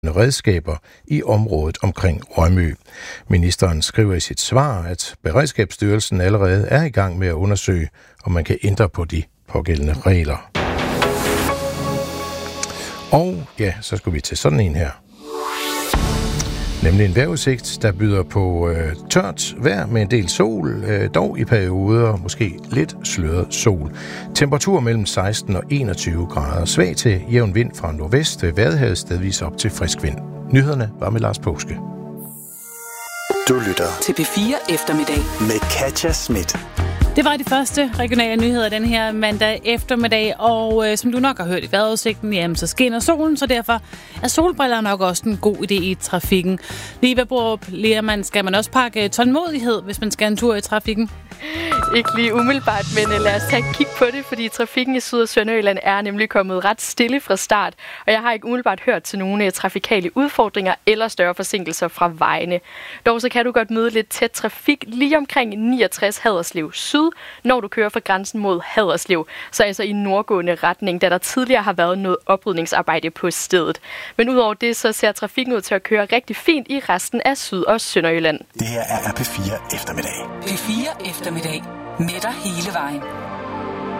redskaber i området omkring Rømø. Ministeren skriver i sit svar, at Beredskabsstyrelsen allerede er i gang med at undersøge, om man kan ændre på de pågældende regler. Og ja, så skulle vi til sådan en her. Nemlig en vejrudsigt, der byder på tørt vejr med en del sol, dog i perioder måske lidt sløret sol. Temperatur mellem 16 og 21 grader. Svag til jævn vind fra nordvest, Vadehavet stedvis op til frisk vind. Nyhederne var med Lars Påske. Du lytter til P4 Eftermiddag med Katja Schmidt. Det var de første regionale nyheder den her mandag eftermiddag, og som du nok har hørt i vejrudsigten, jamen, så skinner solen, så derfor er solbriller nok også en god idé i trafikken. Lige ved Borup skal man også pakke tålmodighed, hvis man skal en tur i trafikken. Ikke lige umiddelbart, men lad os tage et kig på det, fordi trafikken i Syd- og Sønderjylland er nemlig kommet ret stille fra start, og jeg har ikke umiddelbart hørt til nogle trafikale udfordringer eller større forsinkelser fra vejene. Dog så kan du godt møde lidt tæt trafik lige omkring 69 Haderslev Syd, når du kører fra grænsen mod Haderslev, så altså i nordgående retning, da der tidligere har været noget oprydningsarbejde på stedet. Men udover det, så ser trafikken ud til at køre rigtig fint i resten af Syd- og Sønderjylland. Det her er P4 Eftermiddag. P4 Eftermiddag. Med dig hele vejen.